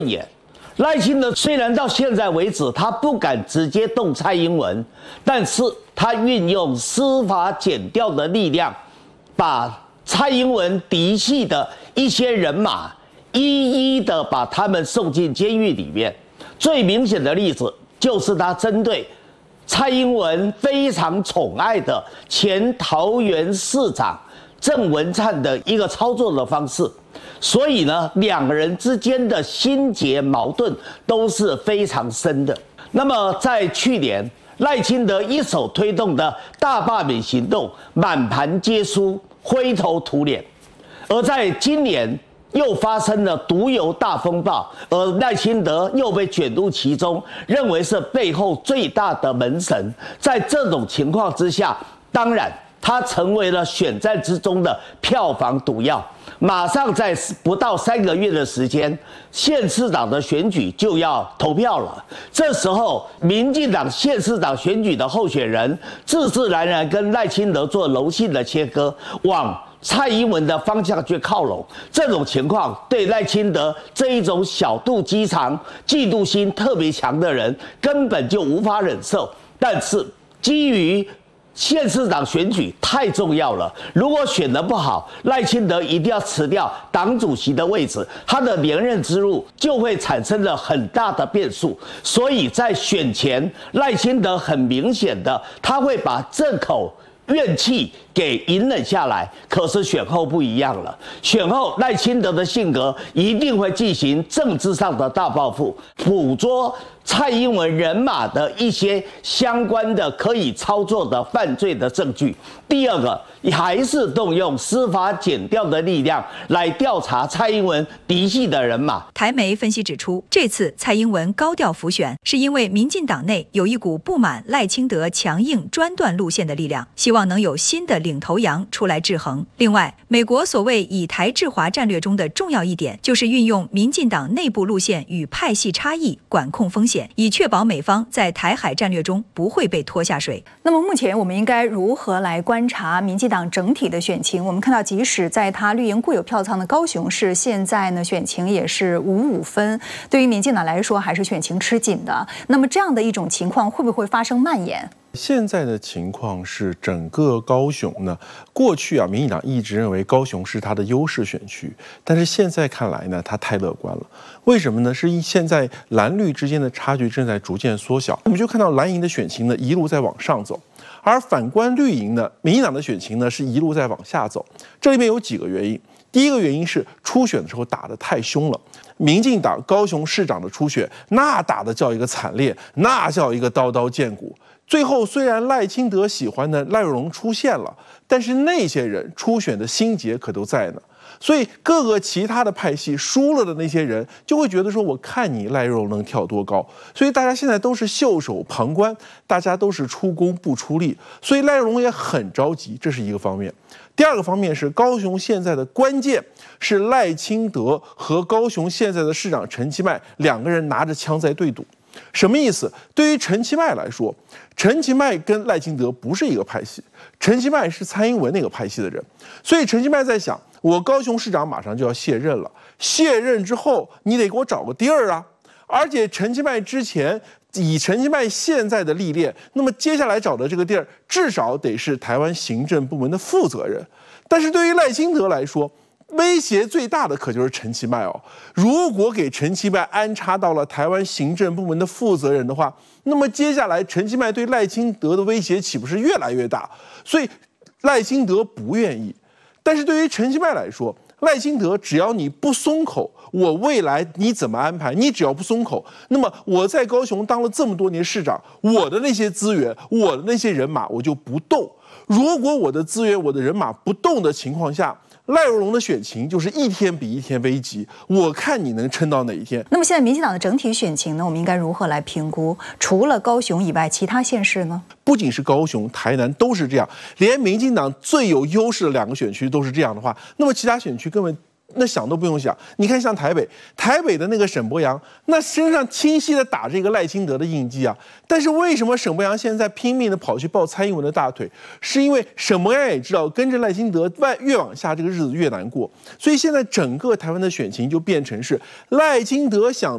也。赖清德虽然到现在为止他不敢直接动蔡英文，但是他运用司法检调的力量，把蔡英文嫡系的一些人马一一的把他们送进监狱里面。最明显的例子就是他针对蔡英文非常宠爱的前桃园市长郑文灿的一个操作的方式。所以呢，两个人之间的心结矛盾都是非常深的。那么在去年，赖清德一手推动的大罢免行动满盘皆输，灰头土脸；而在今年又发生了毒油大风暴，而赖清德又被卷入其中，认为是背后最大的门神。在这种情况之下，当然他成为了选战之中的票房毒药。马上在不到3个月的时间，县市长的选举就要投票了。这时候，民进党县市长选举的候选人自自然然跟赖清德做柔性的切割，往蔡英文的方向去靠拢。这种情况对赖清德这一种小肚鸡肠、嫉妒心特别强的人根本就无法忍受。但是基于县市长选举太重要了，如果选得不好，赖清德一定要辞掉党主席的位置，他的连任之路就会产生了很大的变数。所以在选前，赖清德很明显的他会把这口怨气给隐忍下来。可是选后不一样了，选后赖清德的性格一定会进行政治上的大报复，捕捉蔡英文人马的一些相关的可以操作的犯罪的证据。第二个，还是动用司法检调的力量来调查蔡英文嫡系的人马。 台媒分析指出，这次蔡英文高调辅选，是因为民进党内有一股不满赖清德强硬专断路线的力量，希望能有新的领头羊出来制衡。另外，美国所谓以台制华战略中的重要一点，就是运用民进党内部路线与派系差异管控风险，以确保美方在台海战略中不会被拖下水。 那么目前我们应该如何来观察民进党整体的选情？我们看到，即使在他绿营固有票仓的高雄市，现在呢选情也是5-5分，对于民进党来说还是选情吃紧的。那么这样的一种情况会不会发生蔓延？ 现在的情况是，整个高雄呢，过去民进党一直认为高雄是它的优势选区，但是现在看来呢，它太乐观了。为什么呢？是现在蓝绿之间的差距正在逐渐缩小。我们就看到蓝营的选情呢一路在往上走，而反观绿营呢，民进党的选情呢是一路在往下走。这里面有几个原因。第一个原因是初选的时候打得太凶了，民进党高雄市长的初选那打得叫一个惨烈，那叫一个刀刀见骨。最后虽然赖清德喜欢的赖若龙出现了，但是那些人初选的心结可都在呢。所以各个其他的派系输了的那些人就会觉得说，我看你赖若龙能跳多高。所以大家现在都是袖手旁观，大家都是出工不出力，所以赖若龙也很着急，这是一个方面。第二个方面是高雄现在的关键是赖清德和高雄现在的市长陈其迈两个人拿着枪在对赌。什么意思？对于陈其迈来说，陈其迈跟赖清德不是一个派系，陈其迈是蔡英文那个派系的人，所以陈其迈在想，我高雄市长马上就要卸任了，卸任之后你得给我找个地儿啊。而且陈其迈之前以陈其迈现在的历练，那么接下来找的这个地儿至少得是台湾行政部门的负责人。但是对于赖清德来说，威胁最大的可就是陈其迈哦。如果给陈其迈安插到了台湾行政部门的负责人的话，那么接下来陈其迈对赖清德的威胁岂不是越来越大？所以赖清德不愿意。但是对于陈其迈来说，赖清德只要你不松口，我未来你怎么安排，你只要不松口，那么我在高雄当了这么多年市长，我的那些资源，我的那些人马我就不动。如果我的资源、我的人马不动的情况下，赖若龙的选情就是一天比一天危急，我看你能撑到哪一天。 那么现在民进党的整体选情呢，我们应该如何来评估？除了高雄以外，其他县市呢？ 不仅是高雄、台南都是这样，连民进党最有优势的2个选区都是这样的话，那么其他选区根本那想都不用想。你看像台北的那个沈伯洋，那身上清晰的打这个赖清德的印记啊。但是为什么沈伯洋现在拼命的跑去抱蔡英文的大腿？是因为沈伯洋也知道跟着赖清德越往下这个日子越难过，所以现在整个台湾的选情就变成是赖清德想